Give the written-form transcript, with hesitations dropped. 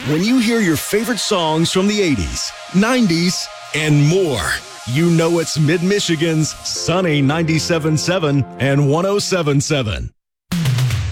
When you hear your favorite songs from the 80s, 90s, and more, you know it's Mid-Michigan's Sunny 97.7 and 107.7.